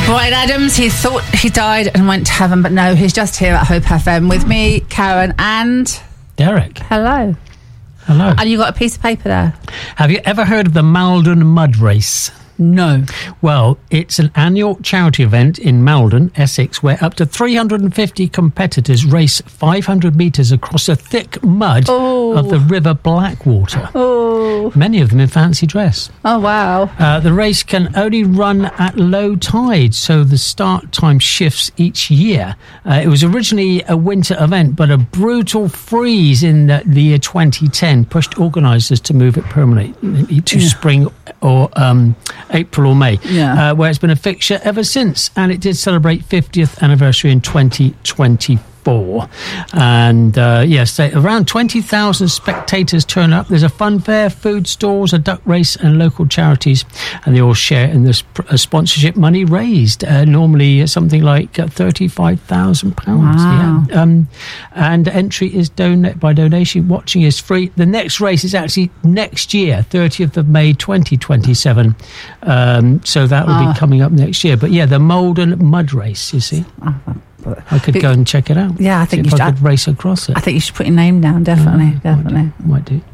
Brian Adams, he thought he died and went to heaven, but no, he's just here at Hope FM with me, Karen, and Derek. Hello. Hello. And you got a piece of paper there. Have you ever heard of the Maldon Mud Race? No. Well, it's an annual charity event in Maldon, Essex, where up to 350 competitors race 500 metres across the thick mud of the River Blackwater. Oh. Many of them in fancy dress. Oh, wow. The race can only run at low tide, so the start time shifts each year. It was originally a winter event, but a brutal freeze in the year 2010 pushed organisers to move it permanently to spring or April or May, where it's been a fixture ever since, and it did celebrate 50th anniversary in 2024. And yes, around 20,000 spectators turn up. There's a fun fair, food stalls, a duck race, and local charities, and they all share in this sponsorship money raised. Normally something like £35,000. Wow. Yeah. And entry is by donation. Watching is free. The next race is actually next year, 30th of May 2027. So that will be coming up next year. But yeah, the Maldon Mud Race, you see. I could go and check it out. Yeah, I think I could race across it. I think you should put your name down, definitely. Might do.